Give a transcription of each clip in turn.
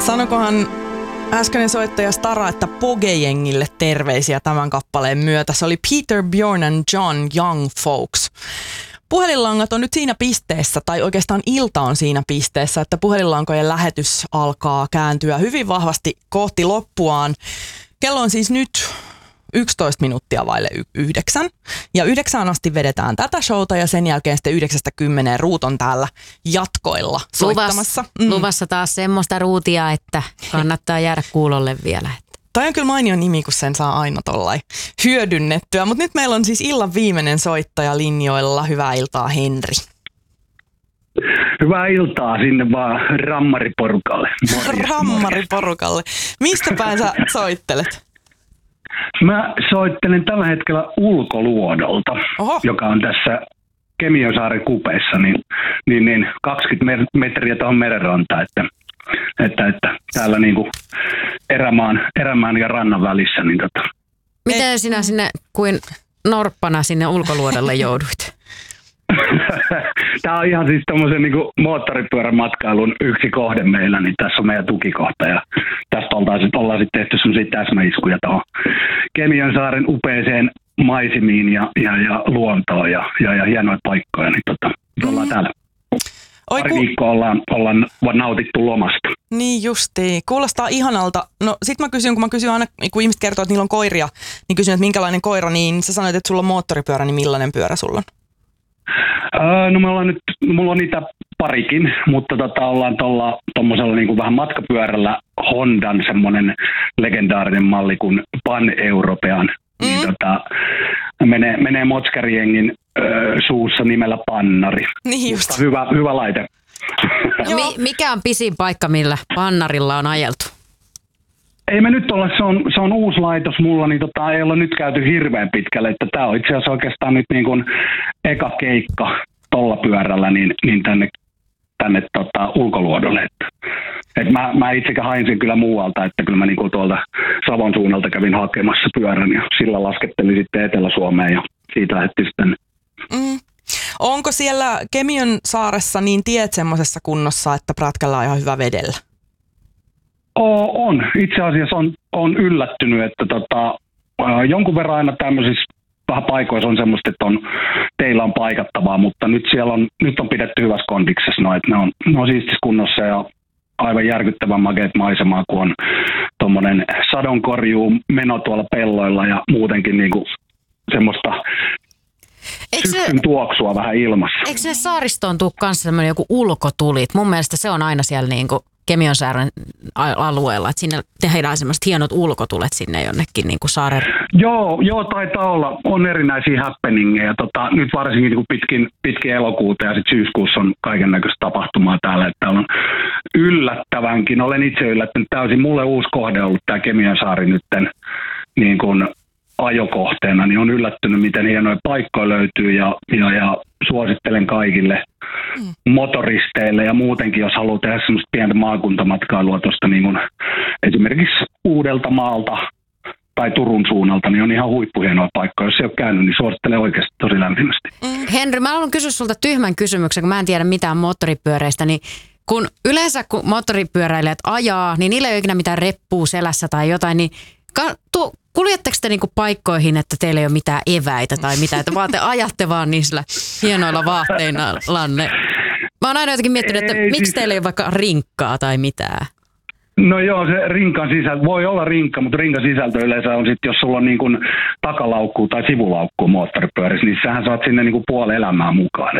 Sanokohan äskeinen soittaja Stara, että Poge-jengille terveisiä tämän kappaleen myötä. Se oli Peter, Bjorn and John Young Folks. Puhelinlangat on nyt siinä pisteessä, tai oikeastaan ilta on siinä pisteessä, että puhelinlankojen lähetys alkaa kääntyä hyvin vahvasti kohti loppuaan. Kello on siis nyt 11 minuuttia vaille 9. Ja 9 asti vedetään tätä showta ja sen jälkeen sitten 9-10 Ruut on täällä jatkoilla soittamassa. Luvassa taas semmoista ruutia, että kannattaa jäädä kuulolle vielä. Toi on kyllä mainio nimi, kun sen saa aina tollain hyödynnettyä. Mutta nyt meillä on siis illan viimeinen soittaja linjoilla. Hyvää iltaa, Henri. Hyvää iltaa sinne vaan rammariporukalle. Rammariporukalle. Mistä päin sä soittelet? Mä soittelen tällä hetkellä Ulkoluodolta, joka on tässä Kemiönsaaren kupeissa, niin 20 metriä tuohon merenrantaan, että täällä niinku erämaan ja rannan välissä. Niin Miten sinä sinne kuin norppana sinne Ulkoluodolle jouduit? Tämä on ihan siis tommosen niinku moottoripyörämatkailun yksi kohde meillä, niin tässä on meidän tukikohta ja tästä ollaan sitten tehty semmoisia täsmäiskuja tuohon Kemiönsaaren upeeseen maisemiin ja luontoon ja hienoja paikkoja, niin ollaan täällä. Pari viikkoa ollaan nautittu lomasta. Niin justiin. Kuulostaa ihanalta. No sit kun mä kysyn aina, kun ihmiset kertoo, että niillä on koiria, niin kysyn, että minkälainen koira, niin sä sanoit, että sulla on moottoripyörä, niin millainen pyörä sulla on? No mulla on niitä parikin, mutta ollaan tommosella niinku vähän matkapyörällä Hondan semmonen legendaarinen malli kuin Pan-European. Niin menee Motskari-jengin suussa nimellä Pannari. Niin just. Hyvä laite. Mikä on pisin paikka, millä Pannarilla on ajeltu? Ei me nyt olla, se on uusi laitos mulla, niin ei olla nyt käyty hirveän pitkälle, että tää on itse asiassa oikeastaan nyt niin kuin eka keikka tolla pyörällä niin tänne Ulkoluodolle, että mä itsekin hain sen kyllä muualta, että kyllä mä niin kuin tuolta Savon suunnalta kävin hakemassa pyörän ja sillä laskettelin sitten Etelä-Suomeen ja siitä lähdettiin sitten. Onko siellä Kemiön saaressa niin tiet semmoisessa kunnossa, että pratkellaan ihan hyvä vedellä? On. Itse asiassa on yllättynyt, että jonkun verran aina tämmöisissä vähän paikoissa on semmoista, että teillä on paikattavaa, mutta nyt on pidetty hyvässä kondiksessa, että ne on siistissä kunnossa ja aivan järkyttävän makeat maisemaa, kun on tommonen sadonkorjuu meno tuolla pelloilla ja muutenkin niinku semmoista syksyn tuoksua vähän ilmassa. Eikö se saaristoon tule kanssa semmoinen joku ulkotulit? Mun mielestä se on aina siellä niinku Kemiönsaaren alueella, että sinne tehdään semmoiset hienot ulkotulet sinne jonnekin niin kuin saaren. Joo, taitaa olla. On erinäisiä happeningeja. Nyt varsinkin niin pitkin elokuuta ja sitten syyskuussa on kaiken näköistä tapahtumaa täällä, että on yllättävänkin. Olen itse yllättänyt täysin. Mulle uusi kohde on ollut tämä Kemiönsaari nytten niin kuin ajokohteena, niin on yllättynyt, miten hienoja paikkoja löytyy ja suosittelen kaikille motoristeille ja muutenkin, jos haluaa tehdä semmoista pientä maakuntamatkailua tuosta niin kuin esimerkiksi Uudeltamaalta tai Turun suunnalta, niin on ihan huippuhienoja paikkoja. Jos ei ole käynyt, niin suosittelen oikeasti tosi lämpimästi. Henri, mä haluan kysyä sulta tyhmän kysymyksen, kun mä en tiedä mitään moottoripyöreistä, niin kun moottoripyöräilijät ajaa, niin niillä ei ole ikinä mitään reppua selässä tai jotain, niin kuljetteko te niinku paikkoihin, että teillä ei ole mitään eväitä tai mitään, että vaan te ajatte vaan niillä hienoilla vaatteillanne? Mä oon aina jotenkin miettinyt, että miksi teillä ei ole vaikka rinkkaa tai mitään? No joo, se rinkan sisältö, voi olla rinkka, mutta rinkan sisältö yleensä on sitten, jos sulla on niin kuin takalaukku tai sivulaukku moottoripyörissä, niin sähän saat sinne niin kuin puoli elämää mukaan.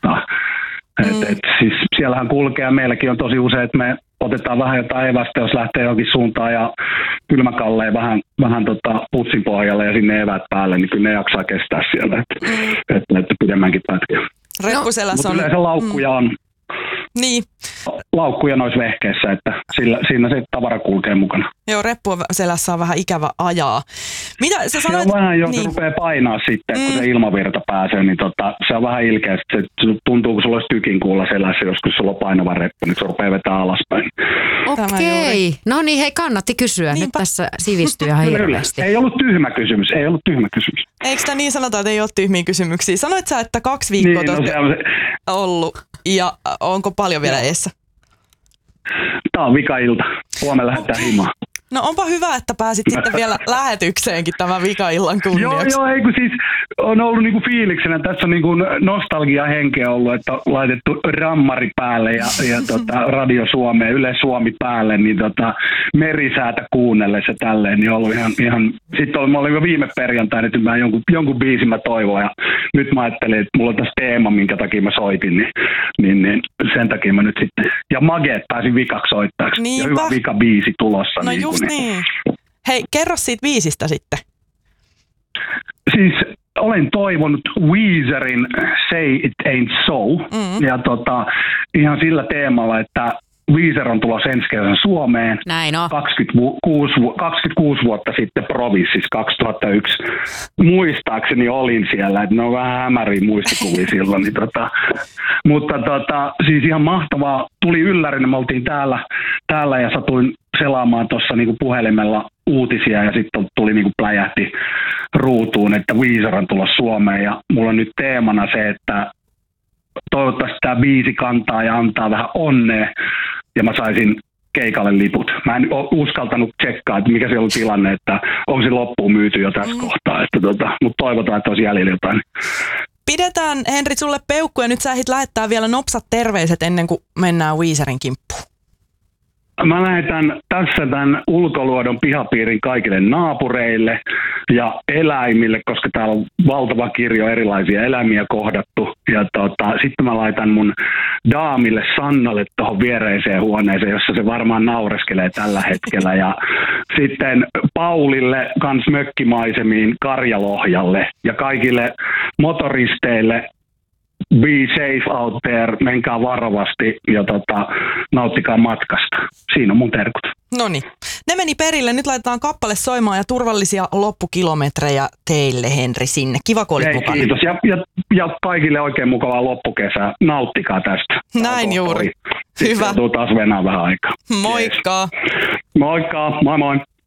Siis siellähän kulkee ja meilläkin on tosi usein, että me otetaan vähän jotain evästä, jos lähtee johonkin suuntaan ja kylmäkalleen vähän pussin pohjalle ja sinne evät päälle, niin kyllä ne jaksaa kestää siellä, että pidemmänkin pätkiä. Reppuselässä on. Mutta yleensä laukkuja on. Niin. Laukkuja noissa vehkeissä, että siinä se tavara kulkee mukana. Joo, reppuselässä on vähän ikävä ajaa. Mitä sä sanoit? Se on vähän, jos se rupeaa painaa sitten, kun se ilmavirta pääsee, niin se on vähän ilkeä. Se tuntuu, kun sulla olisi tykin kuulla selässä, joskus sulla on painava reppu, niin se rupeaa vetää alaspäin. Okei. No niin, hei, kannatti kysyä. Niinpä. Nyt tässä sivistyy ihan hirveästi. Ei ollut tyhmä kysymys. Eikö sitä niin sanota, että ei ole tyhmiä kysymyksiä? Sanoit sä, että 2 viikkoa ollut ja onko paljon vielä eessä? Tää on vika-ilta. Huomenna lähdetään himaan. No onpa hyvä, että pääsit sitten vielä lähetykseenkin tämän vika-illan kunniaksi. Joo, ei kun siis on ollut niinku fiiliksenä. Tässä on niinku nostalgia-henkeä ollut, että on laitettu rammari päälle ja Radio Suomeen, Yle Suomi päälle, niin merisäätä kuunnellessa tälleen, niin on ollut ihan sitten mä olin jo viime perjantaina, että mä jonkun biisin mä toivon, ja nyt mä ajattelin, että mulla on tässä teema, minkä takia mä soitin, niin sen takia mä nyt sitten, ja Mageet pääsin vikaksi soittajaksi, ja hyvä vika-biisi tulossa. No just niin. Hei, kerro siitä biisistä sitten. Siis olen toivonut Weezerin Say It Ain't So, ja ihan sillä teemalla, että Weezer on tulossa ensi kesän Suomeen. Näin on. 26 vuotta sitten Provississa 2001. Muistaakseni olin siellä, että ne on vähän hämäriä muistikuvia silloin. Niin mutta siis ihan mahtavaa. Tuli yllärinä, me oltiin täällä ja satuin selaamaan tuossa niinku puhelimella uutisia ja sitten tuli niinku pläjähti ruutuun, että Weezer on tulossa Suomeen, ja mulla on nyt teemana se, että toivottavasti tämä biisi kantaa ja antaa vähän onnea, ja mä saisin keikalle liput. Mä en uskaltanut tsekkaa, että mikä se oli tilanne, että onko se loppuun myyty jo tässä kohtaa, mutta toivotaan, että olisi jäljellä jotain. Pidetään, Henri, sulle peukku, ja nyt sä ehdit lähettää vielä nopsat terveiset ennen kuin mennään Weezerin kimppuun. Mä lähetän tässä tämän ulkoluodon pihapiirin kaikille naapureille ja eläimille, koska täällä on valtava kirjo erilaisia eläimiä kohdattu. Ja sitten mä laitan mun daamille Sannalle tuohon viereiseen huoneeseen, jossa se varmaan naureskelee tällä hetkellä. Ja sitten Paulille kans mökkimaisemiin Karjalohjalle ja kaikille motoristeille. Be safe out there, menkää varovasti ja nauttikaa matkasta. Siinä on mun terkut. Noniin. Ne meni perille. Nyt laitetaan kappale soimaan ja turvallisia loppukilometrejä teille, Henri, sinne. Kiva, kun olit mukana. Kiitos. Ja kaikille oikein mukavaa loppukesää. Nauttikaa tästä. Näin juuri. Hyvä. Tuu taas venää vähän aikaa. Moikka. Yes. Moikka. Moi moi.